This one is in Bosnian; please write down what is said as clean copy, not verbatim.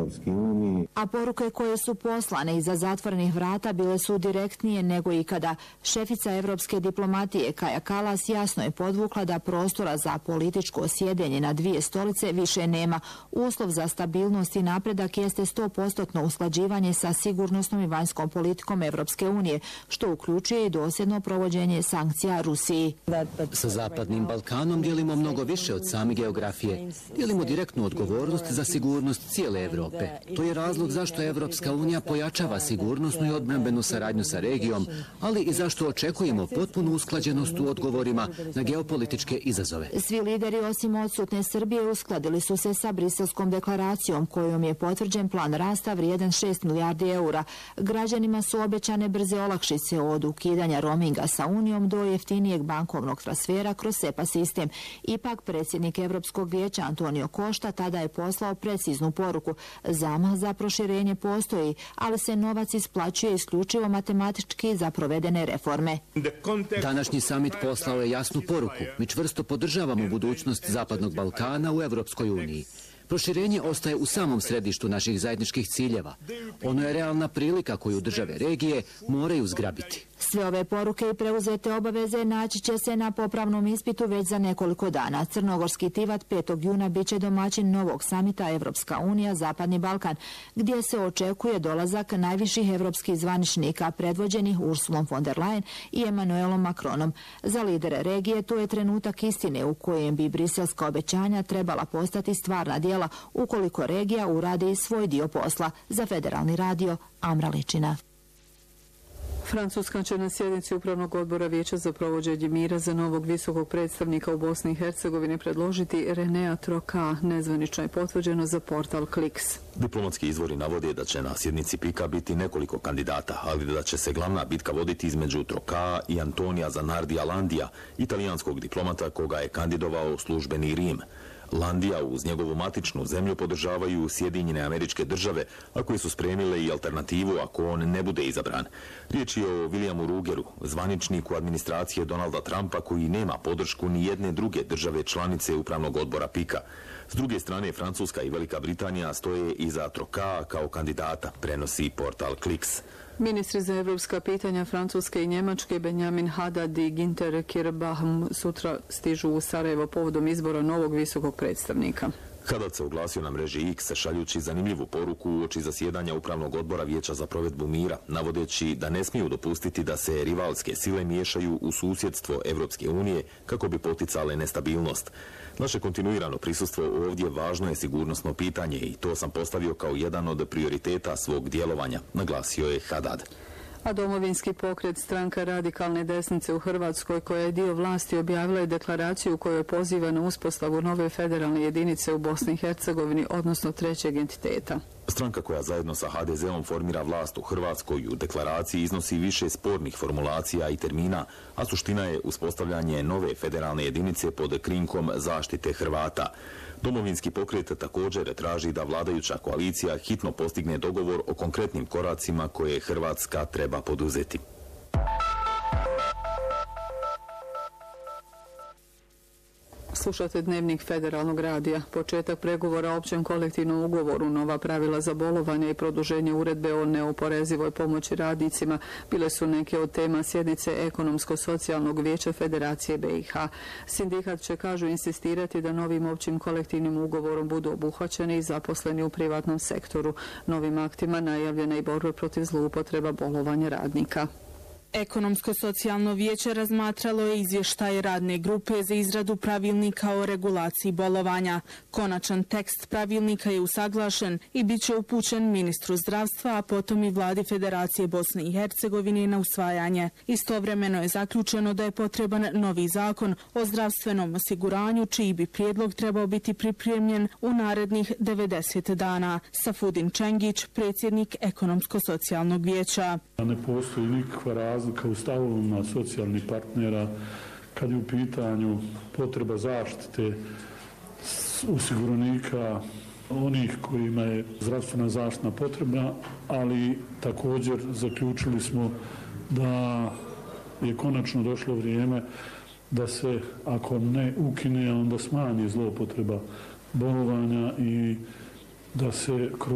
Evropskoj uniji. A poruke koje su poslane iza zatvorenih vrata bile su direktnije nego ikada. Šefica evropske diplomatije Kaja Kallas jasno je podvukla da prostora za političko sjedenje na dvije stolice više nema. Uslov za stabilnost i napredak jeste 100% usklađivanje sa sigurnosnom i vanjskom politikom Evropske unije, što uključuje i dosljedno provođenje sankcija Rusiji. Sa Zapadnim Balkanom dijelimo mnogo više od same geografije. Dijelimo direktnu odgovornost za sigurnost cijele Evrope. To je razlog zašto Evropska unija pojačava sigurnosnu i odbrambenu saradnju sa regijom, ali i zašto očekujemo potpunu usklađenost u odgovorima na geopolitičke izazove. Svi lideri osim odsutne Srbije uskladili su se sa Briselskom deklaracijom kojom je potvrđen plan rasta vrijedan 6 milijardi eura. Građanima su obećane brze olakšice od ukidanja roaminga sa Unijom do jeftinijeg bankovnog transfera kroz SEPA sistem. Ipak predsjednik Evropskog vijeća Antonio Costa tada je poslao preciznu poruku. Zamah za proširenje postoji, ali se novac isplaćuje isključivo matematički za provedene reforme. Današnji samit poslao je jasnu poruku. Mi čvrsto podržavamo budućnost Zapadnog Balkana u Evropskoj uniji. Proširenje ostaje u samom središtu naših zajedničkih ciljeva. Ono je realna prilika koju države regije moraju zgrabiti. Sve ove poruke i preuzete obaveze naći će se na popravnom ispitu već za nekoliko dana. Crnogorski Tivat 5. juna biće domaćin novog samita Evropska unija Zapadni Balkan, gdje se očekuje dolazak najviših evropskih zvaničnika predvođenih Ursulom von der Leyen i Emmanuelom Macronom. Za lidere regije to je trenutak istine u kojem bi briselska obećanja trebala postati stvarna djela ukoliko regija uradi svoj dio posla. Za Federalni radio, Amra Ličina. Francuska će na sjednici Upravnog odbora Vijeća za provođenje mira za novog visokog predstavnika u Bosni i Hercegovini predložiti Renea Troka, nezvanično je potvrđeno za portal Kliks. Diplomatski izvori navode da će na sjednici PIK-a biti nekoliko kandidata, ali da će se glavna bitka voditi između Troka i Antonija Zanardija Landija, italijanskog diplomata koga je kandidovao službeni Rim. Landija uz njegovu matičnu zemlju podržavaju Sjedinjene Američke Države, a koje su spremile i alternativu ako on ne bude izabran. Riječ je o Williamu Rugeru, zvaničniku administracije Donalda Trumpa koji nema podršku ni jedne druge države članice Upravnog odbora PIK-a. S druge strane, Francuska i Velika Britanija stoje iza Troka kao kandidata, prenosi portal Kliks. Ministri za evropska pitanja Francuske i Njemačke Benjamin Haddad i Ginter Kirbahm sutra stižu u Sarajevo povodom izbora novog visokog predstavnika. Haddad se oglasio na mreži X šaljući zanimljivu poruku uoči zasjedanja Upravnog odbora Vijeća za provedbu mira, navodeći da ne smiju dopustiti da se rivalske sile miješaju u susjedstvo Evropske unije kako bi poticale nestabilnost. Naše kontinuirano prisustvo ovdje važno je sigurnosno pitanje i to sam postavio kao jedan od prioriteta svog djelovanja, naglasio je Haddad. A Domovinski pokret, stranka radikalne desnice u Hrvatskoj koja je dio vlasti, objavila je deklaraciju u kojoj poziva na uspostavu nove federalne jedinice u Bosni i Hercegovini, odnosno trećeg entiteta. Stranka koja zajedno sa HDZ-om formira vlast u Hrvatskoj u deklaraciji iznosi više spornih formulacija i termina, a suština je uspostavljanje nove federalne jedinice pod krinkom zaštite Hrvata. Domovinski pokret također traži da vladajuća koalicija hitno postigne dogovor o konkretnim koracima koje Hrvatska treba poduzeti. Slušate Dnevnik Federalnog radija. Početak pregovora o općem kolektivnom ugovoru, nova pravila za bolovanje i produženje uredbe o neoporezivoj pomoći radnicima bile su neke od tema sjednice Ekonomsko-socijalnog vijeća Federacije BiH. Sindikat će, kažu, insistirati da novim općim kolektivnim ugovorom budu obuhvaćeni i zaposleni u privatnom sektoru. Novim aktima najavljena je i borba protiv zloupotreba bolovanja radnika. Ekonomsko-socijalno vijeće razmatralo je izvještaj radne grupe za izradu pravilnika o regulaciji bolovanja. Konačan tekst pravilnika je usaglašen i bit će upućen ministru zdravstva, a potom i vladi Federacije Bosne i Hercegovine na usvajanje. Istovremeno je zaključeno da je potreban novi zakon o zdravstvenom osiguranju, čiji bi prijedlog trebao biti pripremljen u narednih 90 dana. Safudin Čengić, predsjednik Ekonomsko-socijalnog vijeća. Ne postoji nikakva razlika u stavovima socijalnih partnera kad je u pitanju potreba zaštite osiguranika, onih kojima je zdravstvena zaštita potrebna, ali također zaključili smo da je konačno došlo vrijeme da se, ako ne ukine, onda smanji zloupotreba bolovanja i da se kroz